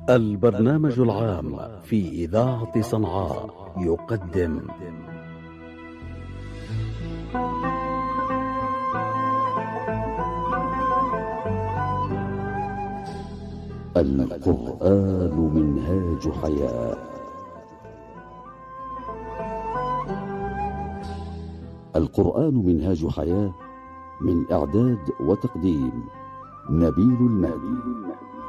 البرنامج العام في إذاعة صنعاء يقدم القرآن منهاج حياة. القرآن منهاج حياة، من إعداد وتقديم نبيل المهدي.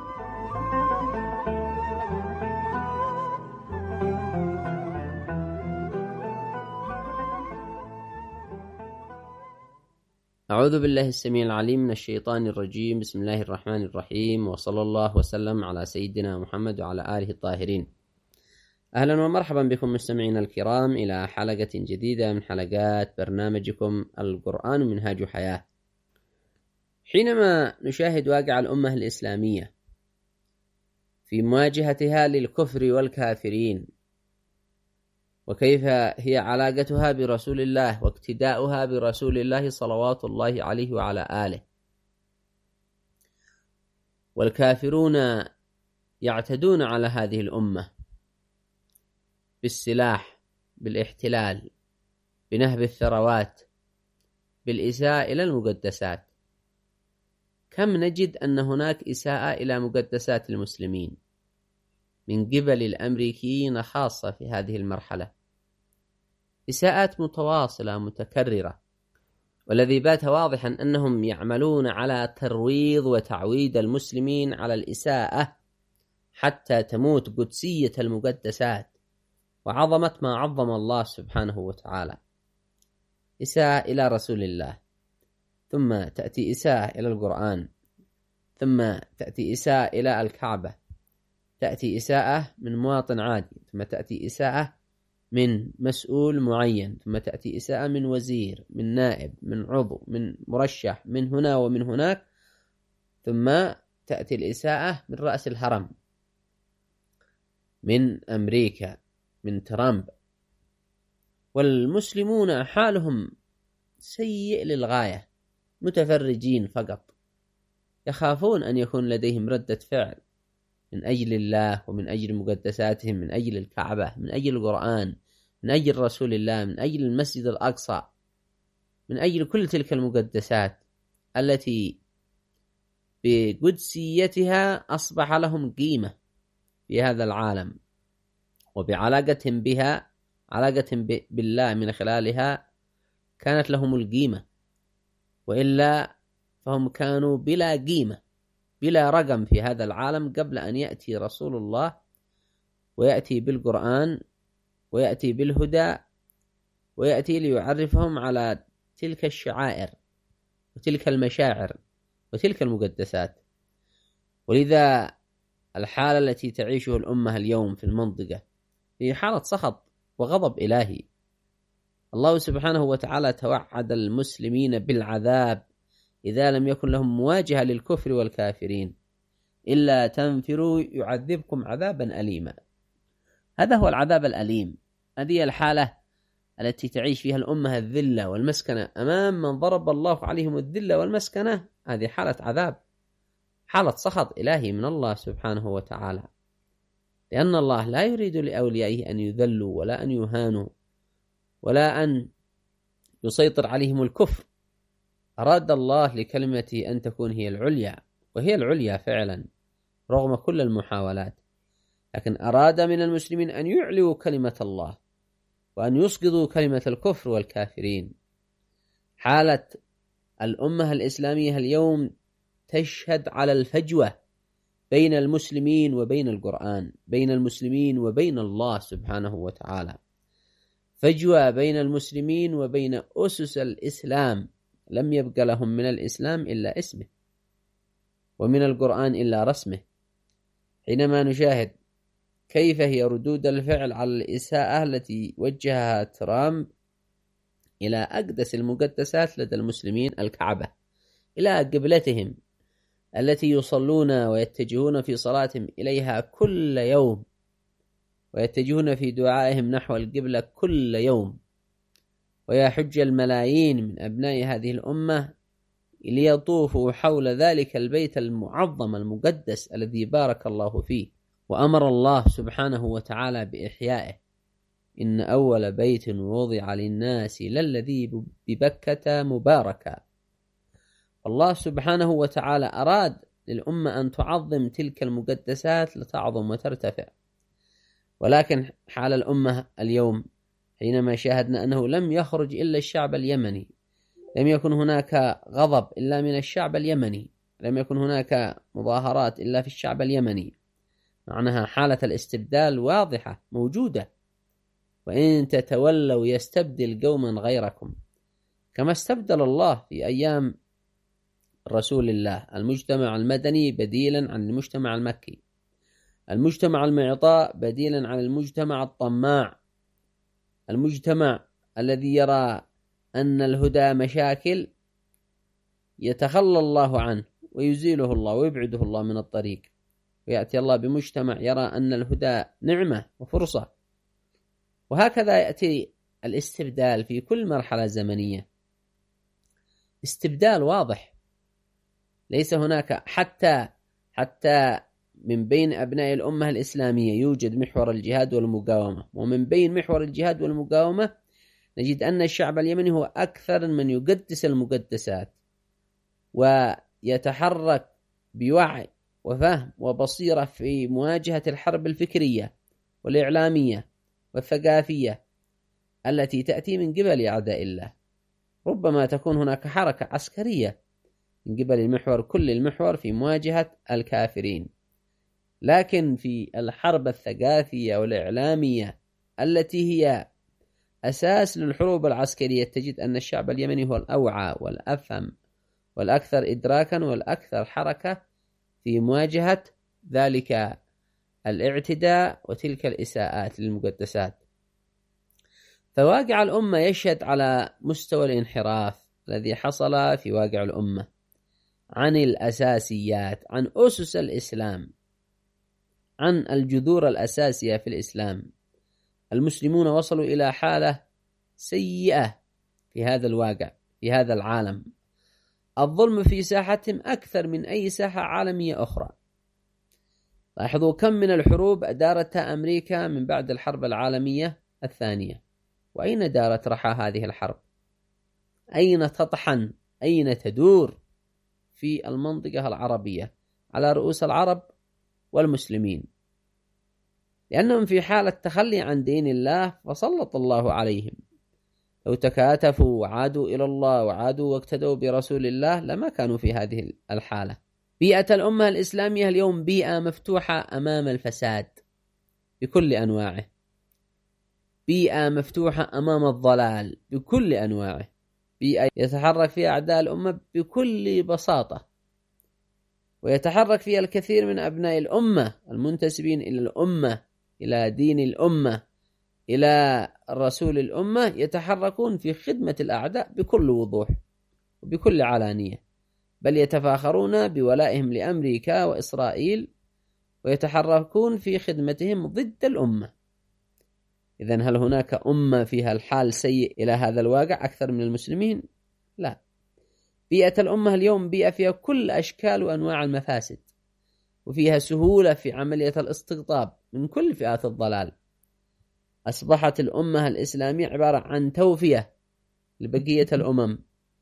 أعوذ بالله السميع العليم من الشيطان الرجيم. بسم الله الرحمن الرحيم، وصلى الله وسلم على سيدنا محمد وعلى آله الطاهرين. أهلا ومرحبا بكم مستمعينا الكرام إلى حلقة جديدة من حلقات برنامجكم القرآن منهاج حياة. حينما نشاهد واقع الأمة الإسلامية في مواجهتها للكفر والكافرين، وكيف هي علاقتها برسول الله واقتداؤها برسول الله صلوات الله عليه وعلى آله، والكافرون يعتدون على هذه الأمة بالسلاح، بالاحتلال، بنهب الثروات، بالإساءة إلى المقدسات. كم نجد أن هناك إساءة إلى مقدسات المسلمين من قبل الأمريكيين خاصة في هذه المرحلة، إساءات متواصلة متكررة، والذي بات واضحا أنهم يعملون على ترويض وتعويد المسلمين على الإساءة حتى تموت قدسية المقدسات وعظمة ما عظم الله سبحانه وتعالى. إساءة إلى رسول الله، ثم تأتي إساءة إلى القرآن، ثم تأتي إساءة إلى الكعبة، تأتي إساءة من مواطن عادي، ثم تأتي إساءة من مسؤول معين، ثم تأتي إساءة من وزير، من نائب، من عضو، من مرشح، من هنا ومن هناك، ثم تأتي الإساءة من رأس الهرم، من أمريكا، من ترامب. والمسلمون حالهم سيء للغاية، متفرجين فقط، يخافون أن يكون لديهم ردة فعل من أجل الله ومن أجل مقدساتهم، من أجل الكعبة، من أجل القرآن، من أجل رسول الله، من أجل المسجد الأقصى، من أجل كل تلك المقدسات التي بقدسيتها أصبح لهم قيمة في هذا العالم، وبعلاقتهم بها، علاقتهم بالله من خلالها كانت لهم القيمة، وإلا فهم كانوا بلا قيمة، بلا رقم في هذا العالم قبل أن يأتي رسول الله ويأتي بالقرآن ويأتي بالهدى ويأتي ليعرفهم على تلك الشعائر وتلك المشاعر وتلك المقدسات. ولذا الحالة التي تعيشه الأمة اليوم في المنطقة هي حالة سخط وغضب إلهي. الله سبحانه وتعالى توعد المسلمين بالعذاب إذا لم يكن لهم مواجهة للكفر والكافرين، إلا تنفروا يعذبكم عذابا أليما. هذا هو العذاب الأليم، هذه الحالة التي تعيش فيها الأمة الذلة والمسكنة أمام من ضرب الله عليهم الذلة والمسكنة. هذه حالة عذاب، حالة سخط إلهي من الله سبحانه وتعالى، لأن الله لا يريد لأوليائه أن يذلوا ولا أن يهانوا ولا أن يسيطر عليهم الكفر. أراد الله لكلمته أن تكون هي العليا، وهي العليا فعلا رغم كل المحاولات، لكن أراد من المسلمين أن يعلوا كلمة الله وأن يسقطوا كلمة الكفر والكافرين. حالة الأمة الإسلامية اليوم تشهد على الفجوة بين المسلمين وبين القرآن، بين المسلمين وبين الله سبحانه وتعالى، فجوة بين المسلمين وبين أسس الإسلام. لم يبقى لهم من الإسلام إلا اسمه، ومن القرآن إلا رسمه. حينما نشاهد كيف هي ردود الفعل على الإساءة التي وجهها ترامب إلى أقدس المقدسات لدى المسلمين، الكعبة، إلى قبلتهم التي يصلون ويتجهون في صلاتهم إليها كل يوم، ويتجهون في دعائهم نحو القبلة كل يوم، ويحج الملايين من أبناء هذه الأمة ليطوفوا حول ذلك البيت المعظم المقدس الذي بارك الله فيه. وأمر الله سبحانه وتعالى بإحيائه: إن أول بيت وضع للناس للذي ببكة مباركا. الله سبحانه وتعالى أراد للأمة أن تعظم تلك المقدسات لتعظم وترتفع، ولكن حال الأمة اليوم حينما شاهدنا أنه لم يخرج إلا الشعب اليمني، لم يكن هناك غضب إلا من الشعب اليمني، لم يكن هناك مظاهرات إلا في الشعب اليمني، معناها حالة الاستبدال واضحة موجودة. وإن تتولوا يستبدل قوما غيركم، كما استبدل الله في أيام رسول الله المجتمع المدني بديلا عن المجتمع المكي، المجتمع المعطاء بديلا عن المجتمع الطماع، المجتمع الذي يرى أن الهدى مشاكل يتخلى الله عنه ويزيله الله ويبعده الله من الطريق، ويأتي الله بمجتمع يرى أن الهدى نعمة وفرصة. وهكذا يأتي الاستبدال في كل مرحلة زمنية، استبدال واضح. ليس هناك حتى من بين أبناء الأمة الإسلامية يوجد محور الجهاد والمقاومة، ومن بين محور الجهاد والمقاومة نجد أن الشعب اليمني هو أكثر من يقدس المقدسات ويتحرك بوعي وفهم وبصيرة في مواجهة الحرب الفكرية والإعلامية والثقافية التي تأتي من قبل أعداء الله. ربما تكون هناك حركة عسكرية من قبل المحور كل المحور في مواجهة الكافرين، لكن في الحرب الثقافية والإعلامية التي هي أساس للحروب العسكرية تجد أن الشعب اليمني هو الأوعى والأفهم والأكثر إدراكا والأكثر حركة في مواجهة ذلك الاعتداء وتلك الإساءات للمقدسات. فواقع الأمة يشهد على مستوى الانحراف الذي حصل في واقع الأمة عن الأساسيات، عن أسس الإسلام، عن الجذور الأساسية في الإسلام. المسلمون وصلوا إلى حالة سيئة في هذا الواقع، في هذا العالم. الظلم في ساحتهم أكثر من أي ساحة عالمية أخرى. لاحظوا كم من الحروب أدارتها أمريكا من بعد الحرب العالمية الثانية، وأين دارت رحى هذه الحرب؟ أين تطحن؟ أين تدور؟ في المنطقة العربية على رؤوس العرب والمسلمين، لأنهم في حالة تخلي عن دين الله فسلط الله عليهم. لو تكاتفوا وعادوا إلى الله وعادوا واقتدوا برسول الله لما كانوا في هذه الحالة. بيئة الأمة الإسلامية اليوم بيئة مفتوحة أمام الفساد بكل أنواعه، بيئة مفتوحة أمام الضلال بكل أنواعه، بيئة يتحرك فيها أعداء الأمة بكل بساطة، ويتحرك فيها الكثير من أبناء الأمة المنتسبين إلى الأمة، إلى دين الأمة، إلى رسول الأمة، يتحركون في خدمة الأعداء بكل وضوح وبكل علانية، بل يتفاخرون بولائهم لأمريكا وإسرائيل ويتحركون في خدمتهم ضد الأمة. إذن هل هناك أمة فيها الحال سيء إلى هذا الواقع أكثر من المسلمين؟ لا. بيئة الأمة اليوم بيئة فيها كل أشكال وأنواع المفاسد، وفيها سهولة في عملية الاستقطاب من كل فئات الضلال. أصبحت الأمة الإسلامية عبارة عن توفية لبقية الأمم،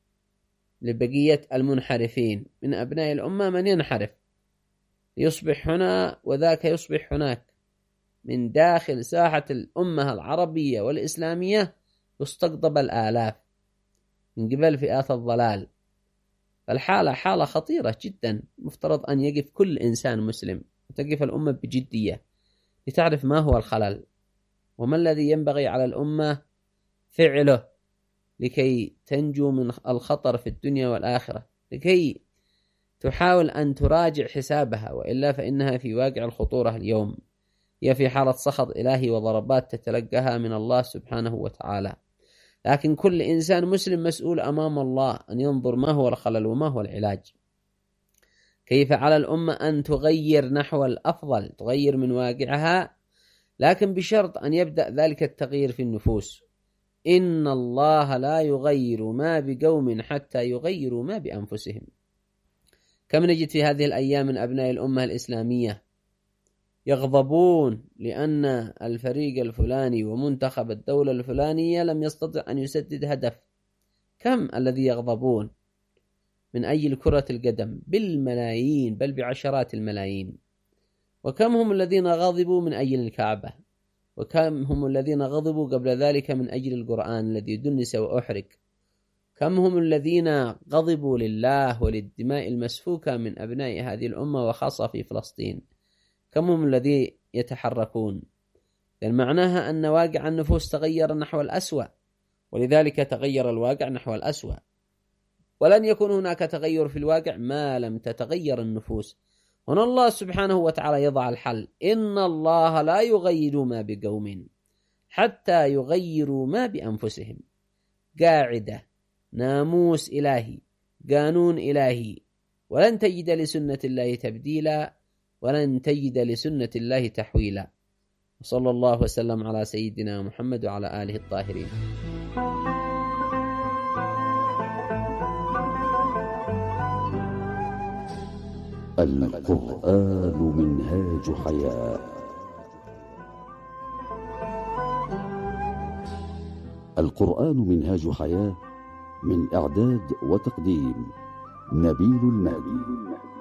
لبقية المنحرفين من أبناء الأمة. من ينحرف يصبح هنا وذاك يصبح هناك، من داخل ساحة الأمة العربية والإسلامية يستقطب الآلاف من قبل فئات الضلال. فالحالة حالة خطيرة جدا، مفترض أن يقف كل إنسان مسلم وتقف الأمة بجدية لتعرف ما هو الخلل وما الذي ينبغي على الأمة فعله لكي تنجو من الخطر في الدنيا والآخرة، لكي تحاول أن تراجع حسابها، وإلا فإنها في واقع الخطورة اليوم، هي في حالة سخط إلهي وضربات تتلقاها من الله سبحانه وتعالى. لكن كل إنسان مسلم مسؤول أمام الله أن ينظر ما هو الخلل وما هو العلاج. كيف على الأمة أن تغير نحو الأفضل، تغير من واقعها، لكن بشرط أن يبدأ ذلك التغيير في النفوس. إن الله لا يغير ما بقوم حتى يغيروا ما بأنفسهم. كم نجد في هذه الأيام من أبناء الأمة الإسلامية يغضبون لأن الفريق الفلاني ومنتخب الدولة الفلانية لم يستطع أن يسدد هدف. كم الذي يغضبون من أجل كرة القدم؟ بالملايين، بل بعشرات الملايين. وكم هم الذين غضبوا من أجل الكعبة؟ وكم هم الذين غضبوا قبل ذلك من أجل القرآن الذي دنس وأحرق؟ كم هم الذين غضبوا لله وللدماء المسفوكة من أبناء هذه الأمة وخاصة في فلسطين؟ كم هم الذين يتحركون؟ لأن معناها أن واقع النفوس تغير نحو الأسوأ، ولذلك تغير الواقع نحو الأسوأ. ولن يكون هناك تغير في الواقع ما لم تتغير النفوس. هنا الله سبحانه وتعالى يضع الحل: إن الله لا يغير ما بقوم حتى يغيروا ما بأنفسهم. قاعدة، ناموس إلهي، قانون إلهي، ولن تجد لسنة الله تبديلا، ولن تجد لسنة الله تحويلا. وصلى الله وسلم على سيدنا محمد وعلى آله الطاهرين. القرآن منهاج حياة. القرآن منهاج حياة، من إعداد وتقديم نبيل المهدي.